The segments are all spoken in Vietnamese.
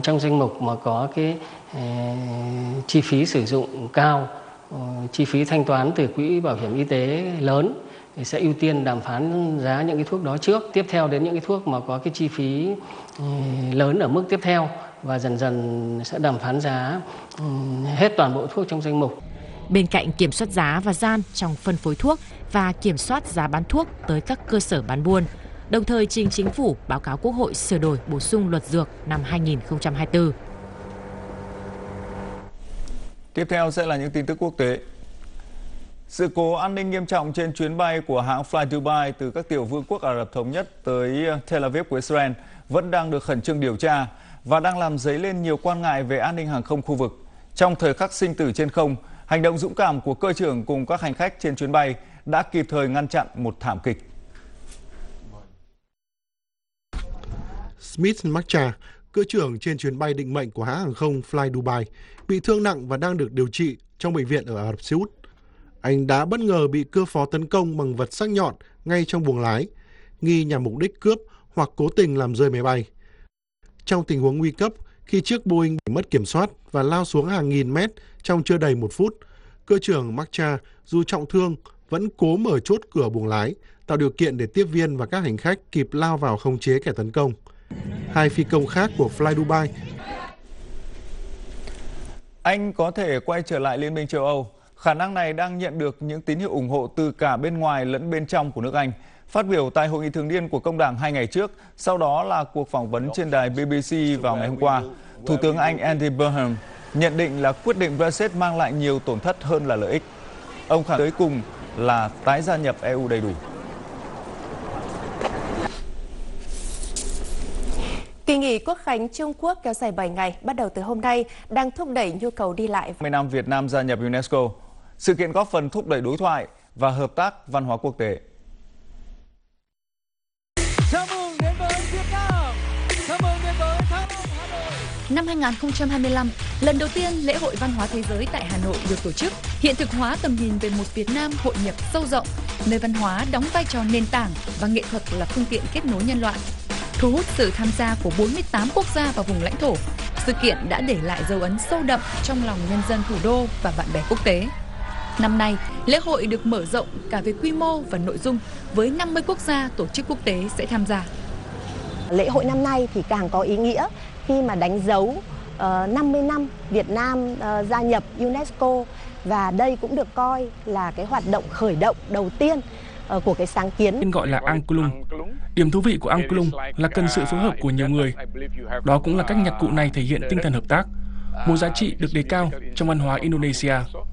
trong danh mục mà có cái chi phí sử dụng cao, chi phí thanh toán từ quỹ bảo hiểm y tế lớn thì sẽ ưu tiên đàm phán giá những cái thuốc đó trước, tiếp theo đến những cái thuốc mà có cái chi phí lớn ở mức tiếp theo, và dần dần sẽ đàm phán giá hết toàn bộ thuốc trong danh mục. Bên cạnh kiểm soát giá và gian trong phân phối thuốc và kiểm soát giá bán thuốc tới các cơ sở bán buôn, đồng thời trình Chính phủ báo cáo Quốc hội sửa đổi bổ sung luật dược năm 2024. Tiếp theo sẽ là những tin tức quốc tế. Sự cố an ninh nghiêm trọng trên chuyến bay của hãng Fly Dubai từ các tiểu vương quốc Ả Rập Thống Nhất tới Tel Aviv của Israel vẫn đang được khẩn trương điều tra và đang làm dấy lên nhiều quan ngại về an ninh hàng không khu vực. Trong thời khắc sinh tử trên không, hành động dũng cảm của cơ trưởng cùng các hành khách trên chuyến bay đã kịp thời ngăn chặn một thảm kịch. Smith Makcha, cơ trưởng trên chuyến bay định mệnh của hãng hàng không Fly Dubai, bị thương nặng và đang được điều trị trong bệnh viện ở Ả Rập Xê Út. Anh đã bất ngờ bị cưa phó tấn công bằng vật sắc nhọn ngay trong buồng lái, nghi nhằm mục đích cướp hoặc cố tình làm rơi máy bay. Trong tình huống nguy cấp, khi chiếc Boeing bị mất kiểm soát và lao xuống hàng nghìn mét trong chưa đầy 1 phút, cơ trưởng Makcha dù trọng thương vẫn cố mở chốt cửa buồng lái, tạo điều kiện để tiếp viên và các hành khách kịp lao vào khống chế kẻ tấn công. 2 phi công khác của Fly Dubai. Anh có thể quay trở lại Liên minh châu Âu. Khả năng này đang nhận được những tín hiệu ủng hộ từ cả bên ngoài lẫn bên trong của nước Anh. Phát biểu tại hội nghị thường niên của Công đảng 2 ngày trước, sau đó là cuộc phỏng vấn trên đài BBC vào ngày hôm qua, Thủ tướng Anh Andy Burnham nhận định là quyết định Brexit mang lại nhiều tổn thất hơn là lợi ích. Ông khẳng tới cùng là tái gia nhập EU đầy đủ. Kỳ nghỉ Quốc khánh Trung Quốc kéo dài 7 ngày, bắt đầu từ hôm nay, đang thúc đẩy nhu cầu đi lại. 10 năm Việt Nam gia nhập UNESCO, sự kiện góp phần thúc đẩy đối thoại và hợp tác văn hóa quốc tế. Chào mừng đến với Việt Nam! Chào mừng đến với Thăng Long, Hà Nội! Năm 2025, lần đầu tiên lễ hội văn hóa thế giới tại Hà Nội được tổ chức, hiện thực hóa tầm nhìn về một Việt Nam hội nhập sâu rộng, nơi văn hóa đóng vai trò nền tảng và nghệ thuật là phương tiện kết nối nhân loại. Thu hút sự tham gia của 48 quốc gia và vùng lãnh thổ, sự kiện đã để lại dấu ấn sâu đậm trong lòng nhân dân thủ đô và bạn bè quốc tế. Năm nay, lễ hội được mở rộng cả về quy mô và nội dung, với 50 quốc gia tổ chức quốc tế sẽ tham gia. Lễ hội năm nay thì càng có ý nghĩa khi mà đánh dấu 50 năm Việt Nam gia nhập UNESCO, và đây cũng được coi là cái hoạt động khởi động đầu tiên của cái sáng kiến. Tên gọi là Angklung. Điểm thú vị của Angklung là cần sự phối hợp của nhiều người. Đó cũng là cách nhạc cụ này thể hiện tinh thần hợp tác, một giá trị được đề cao trong văn hóa Indonesia.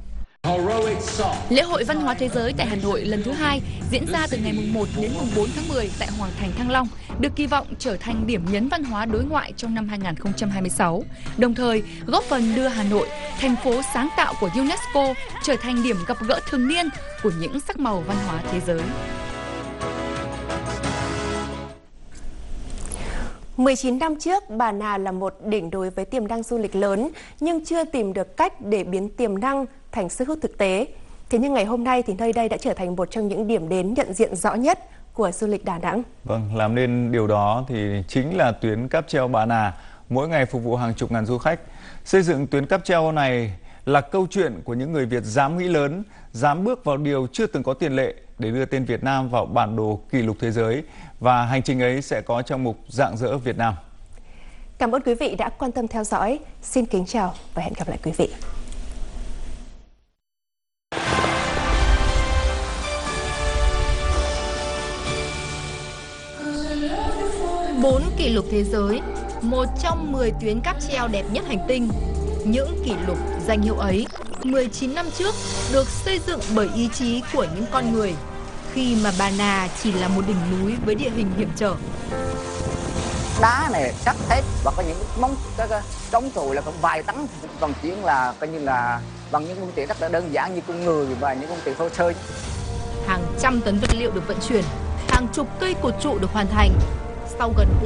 Lễ hội văn hóa thế giới tại Hà Nội lần thứ 2 diễn ra từ ngày mùng 1 đến mùng 4 tháng 10 tại Hoàng thành Thăng Long, được kỳ vọng trở thành điểm nhấn văn hóa đối ngoại trong năm 2026, đồng thời góp phần đưa Hà Nội, thành phố sáng tạo của UNESCO, trở thành điểm gặp gỡ thường niên của những sắc màu văn hóa thế giới. 19 năm trước, Bà Nà là một đỉnh đồi với tiềm năng du lịch lớn, nhưng chưa tìm được cách để biến tiềm năng thành sức hút thực tế. Thế nhưng ngày hôm nay thì nơi đây đã trở thành một trong những điểm đến nhận diện rõ nhất của du lịch Đà Nẵng. Vâng, làm nên điều đó thì chính là tuyến cáp treo Bà Nà, mỗi ngày phục vụ hàng chục ngàn du khách. Xây dựng tuyến cáp treo này là câu chuyện của những người Việt dám nghĩ lớn, dám bước vào điều chưa từng có tiền lệ để đưa tên Việt Nam vào bản đồ kỷ lục thế giới. Và hành trình ấy sẽ có trong mục Rạng rỡ Việt Nam. Cảm ơn quý vị đã quan tâm theo dõi. Xin kính chào và hẹn gặp lại quý vị. 4 kỷ lục thế giới, một trong 10 tuyến cáp treo đẹp nhất hành tinh. Những kỷ lục danh hiệu ấy 19 năm trước được xây dựng bởi ý chí của những con người, khi mà Bà Nà chỉ là một đỉnh núi với địa hình hiểm trở. Đá này sắt thép và có những móng chống trụ là cũng vài tấn vận chuyển, là coi như là bằng những phương tiện rất là đơn giản như con người và những phương tiện thô sơ. Hàng trăm tấn vật liệu được vận chuyển, hàng chục cây cột trụ được hoàn thành. Sau gần